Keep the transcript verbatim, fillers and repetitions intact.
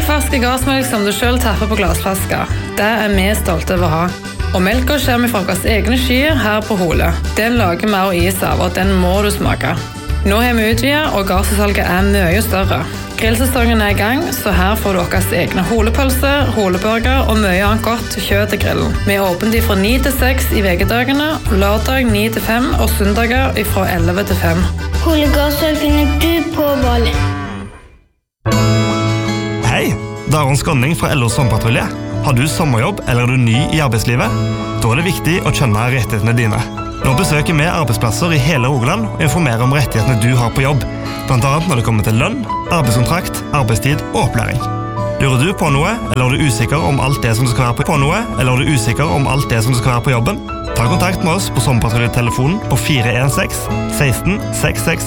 ferske gassmelk som du selv tapper på glassflasker. Det er vi stolte over å ha. Og melka kommer fra våre egne skyer her på Hole. Den lager vi og is av, og den må du smake. Nå har vi utvidet, og gasssalget er mye større. Grillsesongen er i gang, så her får du deres egne holepølse, holeburger og mye annet godt kjøtt til grillen. Vi er åpent fra ni til seks i vekedagene, lørdag ni til fem og søndager fra elleve til fem. Holegasssalg finner du på Bali. Hei, det er Aron Skånning fra L O Sommerpatrulje. Har du sommerjobb eller er du ny i arbeidslivet? Da er det viktig å kjenne rettighetene dine. Nå besøker vi arbeidsplasser i hele Rogaland og informerer om rettighetene du har på jobb, blant annet når det kommer til lønn, arbeidskontrakt, arbeidstid og opplæring. Lurer du på noe, eller er du usikker om alt det som skal være på, på noe, eller er du usikker om alt det som skal være på jobben? Ta kontakt med oss på Sommerpatruljetelefonen på fire en seks, seksten, seks seks